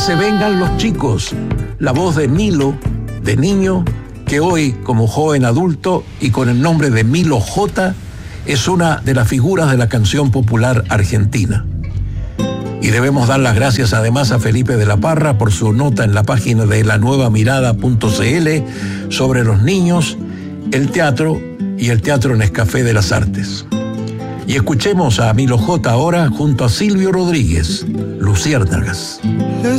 se vengan los chicos. La voz de Milo, de niño, que hoy, como joven adulto y con el nombre de Milo J, es una de las figuras de la canción popular argentina. Y debemos dar las gracias además a Felipe de la Parra por su nota en la página de lanuevamirada.cl sobre los niños, el teatro y el Teatro Nescafé de las Artes. Y escuchemos a Milo J ahora junto a Silvio Rodríguez, Luciérnagas.